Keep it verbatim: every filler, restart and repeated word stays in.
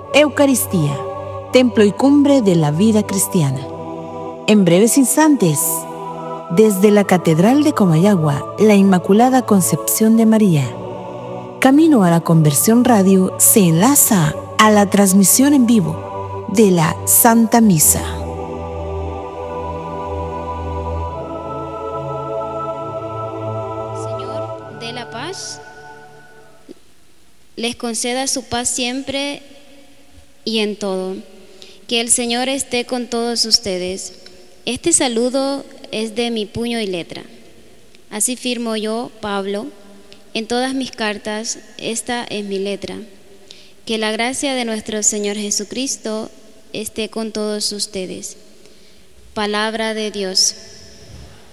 Eucaristía, templo y cumbre de la vida cristiana. En breves instantes, desde la Catedral de Comayagua, la Inmaculada Concepción de María, Camino a la Conversión Radio se enlaza a la transmisión en vivo de la Santa Misa. Señor de la paz, les conceda su paz siempre y en todo. Que el Señor esté con todos ustedes. Este saludo es de mi puño y letra. Así firmo yo, Pablo, en todas mis cartas. Esta es mi letra. Que la gracia de nuestro Señor Jesucristo esté con todos ustedes. Palabra de Dios.